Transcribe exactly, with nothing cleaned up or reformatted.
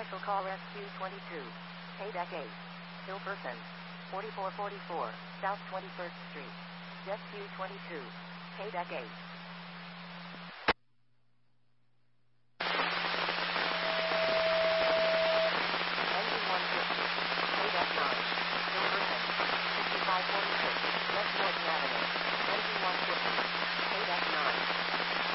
Special call S Q twenty-two. K deck eight. Hilperson. forty-four forty-four, South twenty-first Street. S Q twenty-two. K deck eight.